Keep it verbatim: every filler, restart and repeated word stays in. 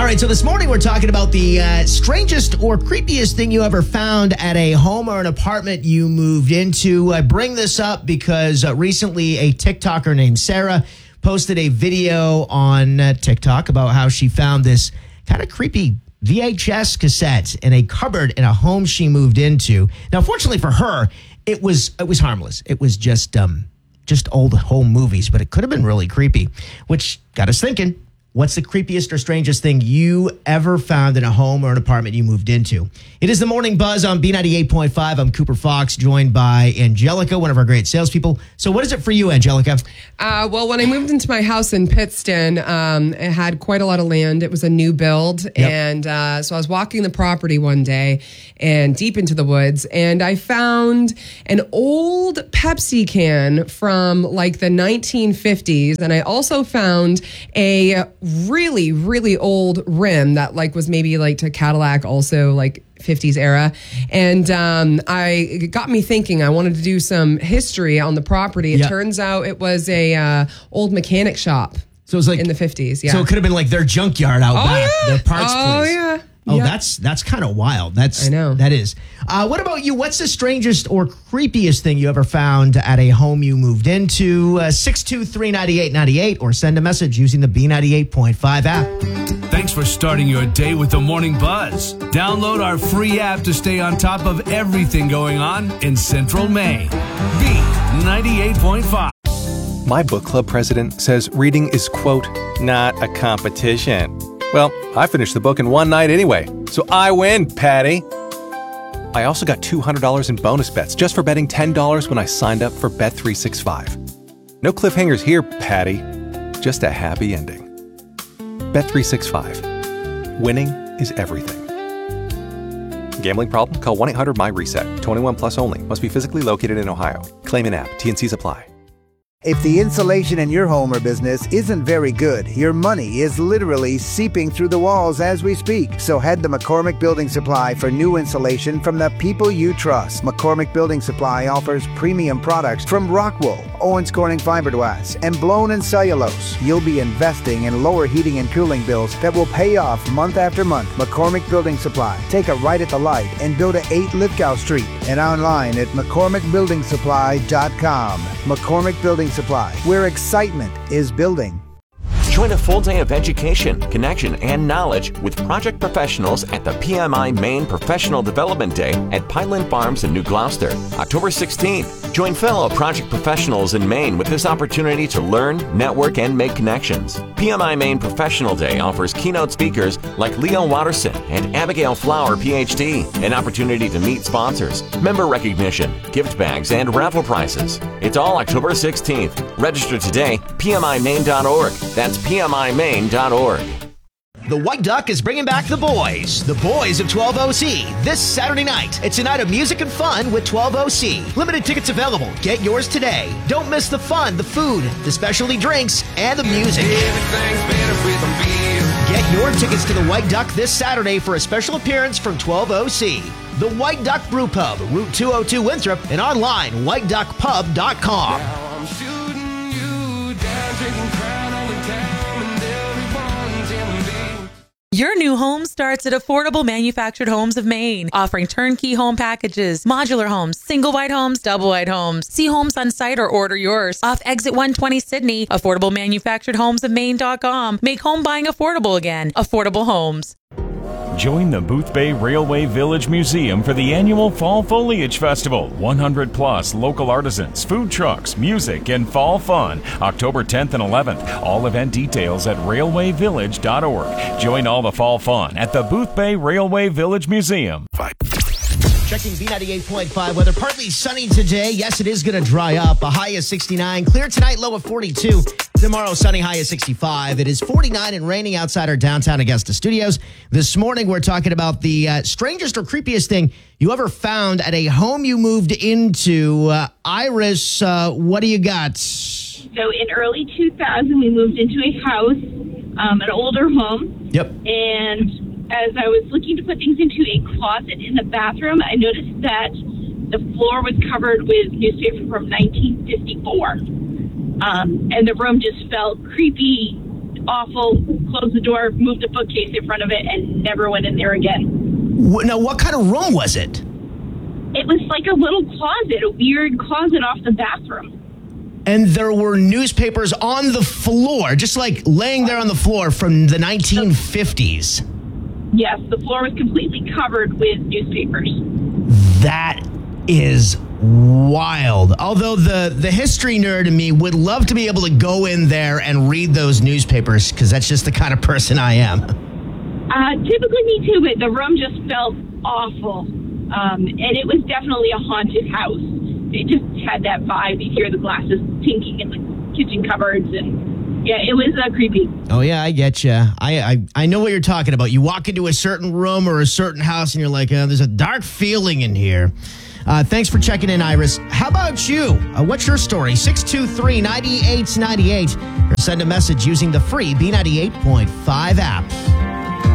right, so this morning we're talking about the uh, strangest or creepiest thing you ever found at a home or an apartment you moved into. I bring this up because uh, recently a TikToker named Sarah posted a video on uh, TikTok about how she found this kind of creepy V H S cassette in a cupboard in a home she moved into. Now, fortunately for her, it was it was harmless. It was just um, just old home movies, but it could have been really creepy, which got us thinking. What's the creepiest or strangest thing you ever found in a home or an apartment you moved into? It is the Morning Buzz on B ninety-eight point five. I'm Cooper Fox, joined by Angelica, one of our great salespeople. So what is it for you, Angelica? Uh, well, when I moved into my house in Pittston, um, it had quite a lot of land. It was a new build. Yep. And uh, so I was walking the property one day and deep into the woods, and I found an old Pepsi can from like the nineteen fifties. And I also found a really, really old rim that like was maybe like to Cadillac, also like fifties era. And um, I it got me thinking I wanted to do some history on the property. It yeah. turns out it was a uh, old mechanic shop. So it was like in the fifties. Yeah. So it could have been like their junkyard out oh, back, yeah. their parts oh, place. Yeah. Oh, yep. that's that's kind of wild. That's I know. That is. Uh, what about you? What's the strangest or creepiest thing you ever found at a home you moved into? Uh, six two three, nine eight nine eight or send a message using the B ninety-eight point five app. Thanks for starting your day with the Morning Buzz. Download our free app to stay on top of everything going on in Central Maine. B ninety-eight point five. My book club president says reading is, quote, not a competition. Well, I finished the book in one night anyway, so I win, Patty. I also got two hundred dollars in bonus bets just for betting ten dollars when I signed up for Bet three sixty-five. No cliffhangers here, Patty. Just a happy ending. Bet three sixty-five. Winning is everything. Gambling problem? Call one eight hundred my reset. twenty-one plus only. Must be physically located in Ohio. Claim in app. T N Cs apply. If the insulation in your home or business isn't very good, your money is literally seeping through the walls as we speak. So head to McCormick Building Supply for new insulation from the people you trust. McCormick Building Supply offers premium products from rock wool, Owens Corning fiberglass, and blown in cellulose. You'll be investing in lower heating and cooling bills that will pay off month after month. McCormick Building Supply. Take a right at the light and go to eight Lithgow Street and online at mccormick building supply dot com. McCormick Building Supply, where excitement is building. Join a full day of education, connection, and knowledge with project professionals at the P M I Maine Professional Development Day at Pineland Farms in New Gloucester, October sixteenth. Join fellow project professionals in Maine with this opportunity to learn, network, and make connections. P M I Maine Professional Day offers keynote speakers like Leo Watterson and Abigail Flower, P H D, an opportunity to meet sponsors, member recognition, gift bags, and raffle prizes. It's all October sixteenth. Register today, P M I Maine dot org. That's P M I Maine dot org. The White Duck is bringing back the boys, the boys of twelve O C, this Saturday night. It's a night of music and fun with twelve O C. Limited tickets available. Get yours today. Don't miss the fun, the food, the specialty drinks, and the music. Get your tickets to the White Duck this Saturday for a special appearance from twelve O C. The White Duck Brew Pub, Route two oh two Winthrop, and online, white duck pub dot com. Your new home starts at Affordable Manufactured Homes of Maine, offering turnkey home packages, modular homes, single wide homes, double wide homes. See homes on site or order yours. Off Exit one twenty Sydney, affordable manufactured homes of maine dot com. Make home buying affordable again. Affordable Homes. Join the Boothbay Railway Village Museum for the annual Fall Foliage Festival. one hundred plus local artisans, food trucks, music, and fall fun. October tenth and eleventh. All event details at railway village dot org. Join all the fall fun at the Boothbay Railway Village Museum. Checking B ninety-eight point five weather. Partly sunny today. Yes, it is going to dry up. A high of sixty-nine. Clear tonight, low of forty-two. Tomorrow, sunny, high of sixty-five. It is forty-nine and raining outside our downtown Augusta studios. This morning, we're talking about the uh, strangest or creepiest thing you ever found at a home you moved into. Uh, Iris, uh, what do you got? So in early two thousand, we moved into a house, um, an older home. Yep. And as I was looking to put things into a closet in the bathroom, I noticed that the floor was covered with newspaper from nineteen fifty-four. Um, and the room just felt creepy, awful. Closed the door, moved a bookcase in front of it, and never went in there again. Now, what kind of room was it? It was like a little closet, a weird closet off the bathroom. And there were newspapers on the floor, just like laying there on the floor from the nineteen fifties. Yes, the floor was completely covered with newspapers. That is wild. Although the, the history nerd in me would love to be able to go in there and read those newspapers, because that's just the kind of person I am. Uh, typically me too, but the room just felt awful. Um, and it was definitely a haunted house. It just had that vibe. You hear the glasses tinking in the kitchen cupboards, and yeah, it was uh, creepy. Oh yeah, I get you. I, I I know what you're talking about. You walk into a certain room or a certain house, and you're like, uh, "There's a dark feeling in here." Uh, thanks for checking in, Iris. How about you? Uh, what's your story? six two three, nine eight nine eight. Or send a message using the free B ninety-eight point five app.